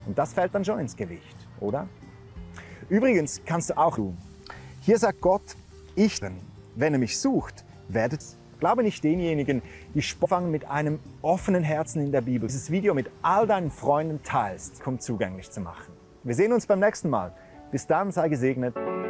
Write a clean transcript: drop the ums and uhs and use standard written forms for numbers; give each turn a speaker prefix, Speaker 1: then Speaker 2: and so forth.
Speaker 1: Und das fällt dann schon ins Gewicht, oder? Übrigens kannst du auch tun. Hier sagt Gott, wenn ihr mich sucht, werdet. Glaube nicht denjenigen, die Sport fangen mit einem offenen Herzen in der Bibel. Dieses Video mit all deinen Freunden teilst, um zugänglich zu machen. Wir sehen uns beim nächsten Mal. Bis dann, sei gesegnet.